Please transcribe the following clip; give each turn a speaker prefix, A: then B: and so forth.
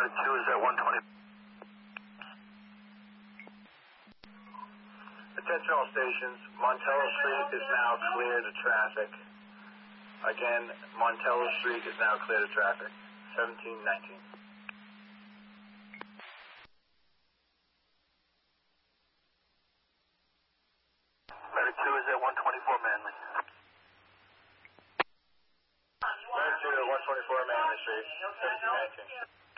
A: Letter 2 is at 120. Attention all stations, Montello Street is now clear to traffic. Again, Montello Street is now clear to traffic. 1719. Letter 2 is at 124 Manly. Letter 2 at 124 Manly Street, 1719.